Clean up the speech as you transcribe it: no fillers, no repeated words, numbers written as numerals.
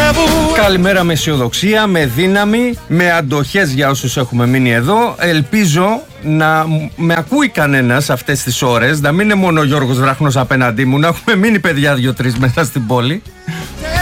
Καλημέρα με αισιοδοξία, με δύναμη, με αντοχές για όσους έχουμε μείνει εδώ. Ελπίζω να με ακούει κανένας αυτές τις ώρες, να μην είναι μόνο ο Γιώργος Βράχνος απέναντί μου, να έχουμε μείνει παιδιά 2-3 μέσα στην πόλη.